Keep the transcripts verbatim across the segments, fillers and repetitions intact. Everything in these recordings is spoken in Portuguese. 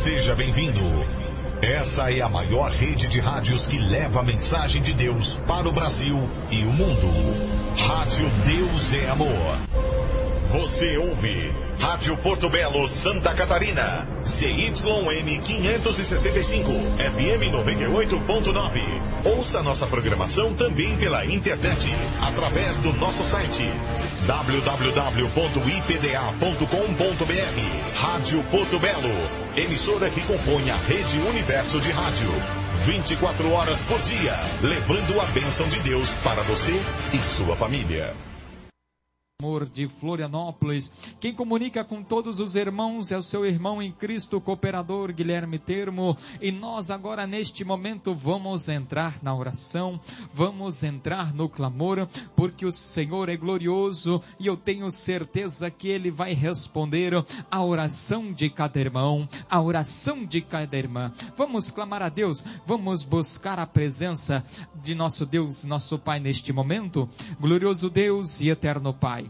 Seja bem-vindo. Essa é a maior rede de rádios que leva a mensagem de Deus para o Brasil e o mundo. Rádio Deus é Amor. Você ouve Rádio Porto Belo, Santa Catarina, C Y M quinhentos e sessenta e cinco, F M noventa e oito ponto nove. Ouça nossa programação também pela internet, através do nosso site w w w ponto i p d a ponto com ponto b r. Rádio Porto Belo, emissora que compõe a Rede Universo de Rádio. vinte e quatro horas por dia, levando a bênção de Deus para você e sua família. Amor de Florianópolis. Quem comunica com todos os irmãos é o seu irmão em Cristo, cooperador Guilherme Termo. E nós agora neste momento vamos entrar na oração, vamos entrar no clamor, porque o Senhor é glorioso e eu tenho certeza que Ele vai responder a oração de cada irmão, a oração de cada irmã. Vamos clamar a Deus, vamos buscar a presença de nosso Deus, nosso Pai neste momento. Glorioso Deus e eterno Pai,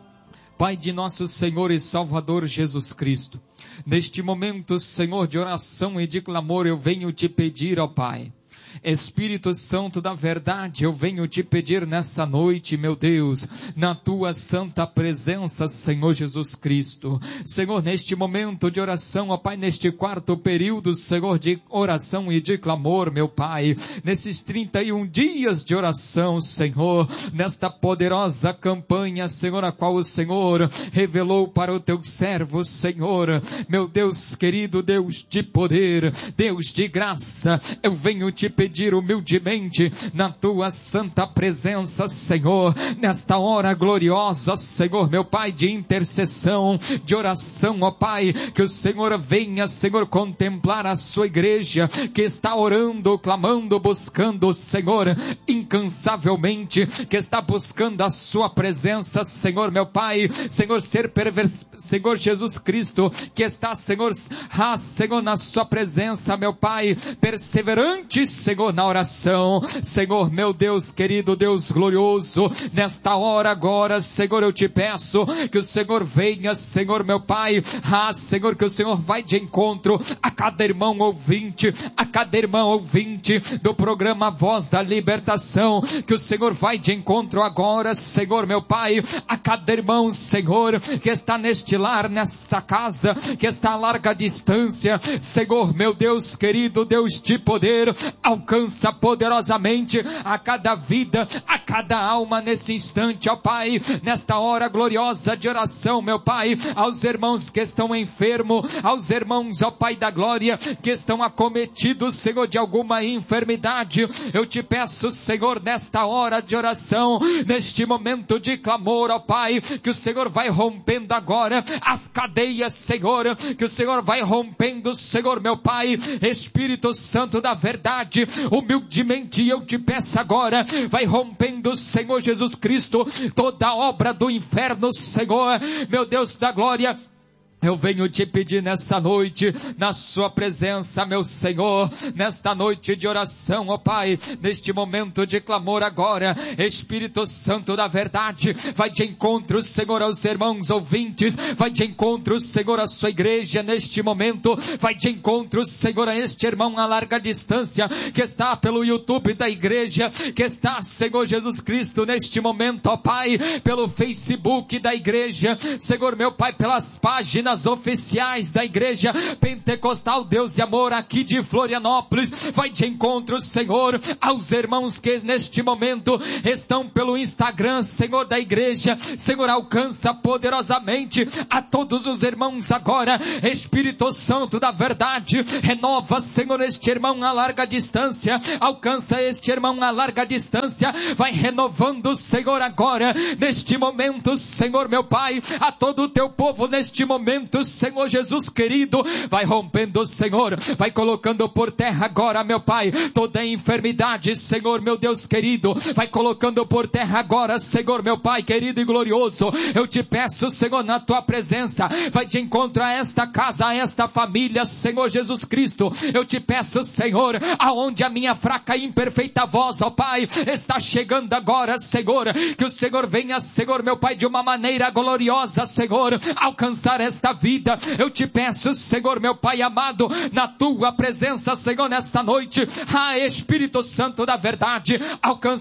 Pai de nosso Senhor e Salvador Jesus Cristo, neste momento, Senhor, de oração e de clamor, eu venho te pedir, ó Pai, Espírito Santo da verdade, eu venho te pedir nessa noite, meu Deus, na tua santa presença, Senhor Jesus Cristo. Senhor, neste momento de oração, ó Pai, neste quarto período, Senhor, de oração e de clamor, meu Pai, nesses trinta e um dias de oração, Senhor, nesta poderosa campanha, Senhor, a qual o Senhor revelou para o teu servo, Senhor, meu Deus querido, Deus de poder, Deus de graça, eu venho te pedir pedir humildemente na tua santa presença, Senhor, nesta hora gloriosa, Senhor, meu Pai, de intercessão, de oração, ó Pai, que o Senhor venha, Senhor, contemplar a sua igreja, que está orando, clamando, buscando, Senhor, incansavelmente, que está buscando a sua presença, Senhor, meu Pai, Senhor, ser perverso, Senhor Jesus Cristo, que está, Senhor, ah, Senhor, na sua presença, meu Pai, perseverante, Senhor, Senhor, na oração, Senhor, meu Deus querido, Deus glorioso, nesta hora agora, Senhor, eu te peço que o Senhor venha, Senhor, meu Pai, ah, Senhor, que o Senhor vai de encontro a cada irmão ouvinte, a cada irmã ouvinte do programa Voz da Libertação, que o Senhor vai de encontro agora, Senhor, meu Pai, a cada irmão, Senhor, que está neste lar, nesta casa, que está a larga distância, Senhor, meu Deus querido, Deus de poder, alcança poderosamente a cada vida, a cada alma nesse instante, ó Pai, nesta hora gloriosa de oração, meu Pai, aos irmãos que estão enfermos, aos irmãos, ó Pai da glória, que estão acometidos, Senhor, de alguma enfermidade, eu te peço, Senhor, nesta hora de oração, neste momento de clamor, ó Pai, que o Senhor vai rompendo agora as cadeias, Senhor, que o Senhor vai rompendo, Senhor, meu Pai, Espírito Santo da verdade, humildemente eu te peço agora, vai rompendo, Senhor Jesus Cristo, toda obra do inferno, Senhor, meu Deus da glória. Eu venho te pedir nessa noite, na sua presença, meu Senhor, nesta noite de oração, ó Pai, neste momento de clamor agora, Espírito Santo da verdade, vai de encontro, Senhor, aos irmãos ouvintes, vai de encontro, Senhor, à sua igreja neste momento, vai de encontro, Senhor, a este irmão a larga distância, que está pelo YouTube da igreja, que está, Senhor Jesus Cristo, neste momento, ó Pai, pelo Facebook da igreja, Senhor, meu Pai, pelas páginas oficiais da igreja Pentecostal Deus e Amor aqui de Florianópolis, vai de encontro, Senhor, aos irmãos que neste momento estão pelo Instagram, Senhor, da igreja, Senhor, alcança poderosamente a todos os irmãos agora, Espírito Santo da verdade, renova, Senhor, este irmão a larga distância, alcança este irmão a larga distância, vai renovando, Senhor, agora, neste momento, Senhor, meu Pai, a todo o teu povo neste momento, Senhor Jesus querido, vai rompendo, Senhor, vai colocando por terra agora, meu Pai, toda a enfermidade, Senhor, meu Deus querido, vai colocando por terra agora, Senhor, meu Pai querido e glorioso, eu te peço, Senhor, na tua presença, vai de encontro a esta casa, a esta família, Senhor Jesus Cristo, eu te peço, Senhor, aonde a minha fraca e imperfeita voz, ó Pai, está chegando agora, Senhor, que o Senhor venha, Senhor, meu Pai, de uma maneira gloriosa, Senhor, alcançar esta nossa vida. Eu te peço, Senhor, meu Pai amado, na tua presença, Senhor, nesta noite, ah, Espírito Santo da verdade, alcança